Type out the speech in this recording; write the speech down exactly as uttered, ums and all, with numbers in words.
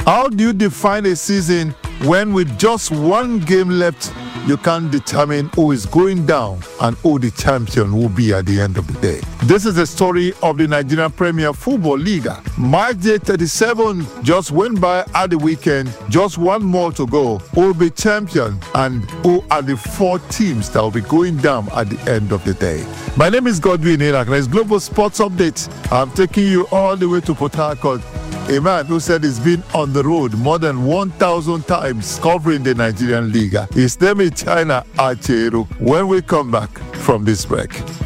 How do you define a season when with just one game left, you can determine who is going down and who the champion will be at the end of the day? This is the story of the Nigerian Premier Football League. Match day thirty-seven just went by at the weekend. Just one more to go. Who will be champion and who are the four teams that will be going down at the end of the day? My name is Godwin Irak. It's Global Sports Update. I'm taking you all the way to Port Harcourt. A man who said he's been on the road more than one thousand times covering the Nigerian League. His name is China Acheru. When we come back from this break.